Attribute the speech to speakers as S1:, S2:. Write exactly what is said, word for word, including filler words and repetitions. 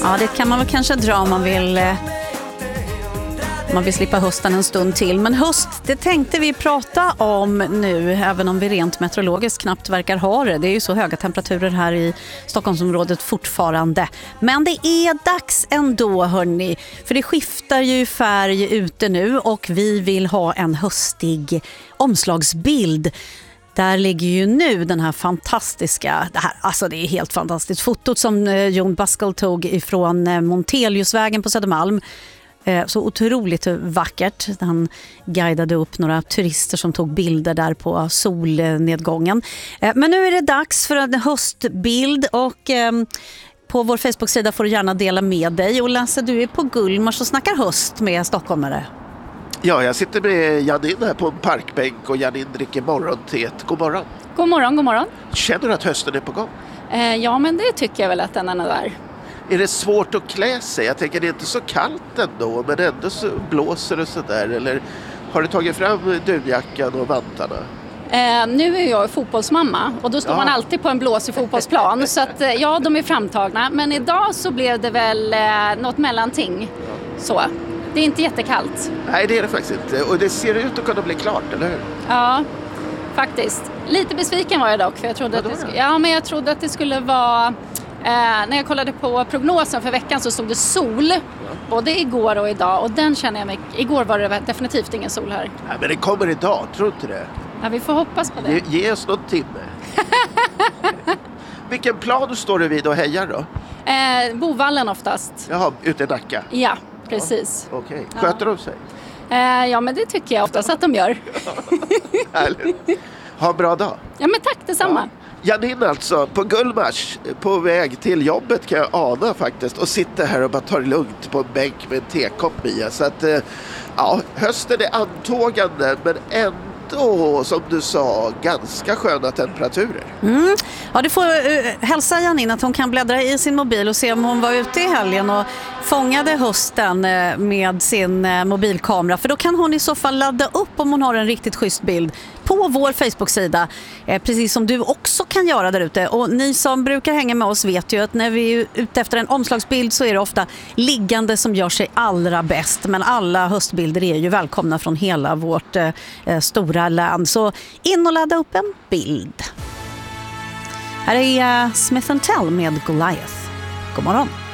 S1: Ja, det kan man väl kanske dra om man vill, eh, man vill slippa hösten en stund till. Men höst, det tänkte vi prata om nu, även om vi rent meteorologiskt knappt verkar ha det. Det är ju så höga temperaturer här i Stockholmsområdet fortfarande. Men det är dags ändå, hörni. För det skiftar ju färg ute nu och vi vill ha en höstig omslagsbild. Där ligger ju nu den här fantastiska, det här, alltså det är helt fantastiskt, fotot som Jon Buskell tog ifrån Monteliusvägen på Södermalm. Så otroligt vackert. Han guidade upp några turister som tog bilder där på solnedgången. Men nu är det dags för en höstbild och på vår Facebook-sida får du gärna dela med dig. Och Lasse, du är på Gullmars och snackar höst med stockholmare.
S2: Ja, jag sitter med Janine här på en parkbänk och Janine dricker morgonteet. God morgon.
S3: God morgon, god morgon.
S2: Känner du att hösten är på gång?
S3: Eh, ja, men det tycker jag väl att den är där.
S2: Är det svårt att klä sig? Jag tänker det är inte så kallt ändå, men ändå så blåser det så där. Eller har du tagit fram dunjackan och vantarna?
S3: Eh, nu är jag fotbollsmamma och då står ja. man alltid på en blåsig fotbollsplan. Så att, eh, ja, de är framtagna. Men idag så blev det väl eh, något mellanting. Så. Det är inte jättekallt.
S2: Nej, det är det faktiskt inte. Och det ser ut att kunna bli klart, eller hur?
S3: Ja, faktiskt. Lite besviken var jag dock. För jag trodde, att det, sk- ja, men jag trodde att det skulle vara... Eh, när jag kollade på prognosen för veckan så stod det sol. Ja. Både igår och idag. Och den känner jag mig... Igår var det definitivt ingen sol här.
S2: Nej, men det kommer idag, tror du inte det?
S3: Ja, vi får hoppas på det.
S2: Ge, ge oss någon timme. Vilken plan står du vid och hejar då?
S3: Eh, Bovallen oftast.
S2: Jaha, ute i Nacka?
S3: Ja, precis.
S2: Ja, okej, okay. Sköter
S3: ja.
S2: de sig?
S3: Eh, ja, men det tycker jag oftast att de gör.
S2: Härligt. Ha en bra dag.
S3: Ja, men tack detsamma. Ja.
S2: Janine alltså, på Gullmars, på väg till jobbet kan jag ana faktiskt. Och sitter här och bara tar det lugnt på en bänk med en tekopp i. Så att, ja, hösten är antågande men ändå, som du sa, ganska sköna temperaturer.
S1: Mm. Ja, du får uh, hälsa Janine att hon kan bläddra i sin mobil och se om hon var ute i helgen och fångade hösten uh, med sin uh, mobilkamera. För då kan hon i så fall ladda upp om hon har en riktigt schysst bild på vår Facebook-sida. Uh, precis som du också kan göra där ute. Och ni som brukar hänga med oss vet ju att när vi är ute efter en omslagsbild så är det ofta liggande som gör sig allra bäst. Men alla höstbilder är ju välkomna från hela vårt uh, stora land. Så in och ladda upp en bild. Här är Smith and Tell med Goliath. God morgon.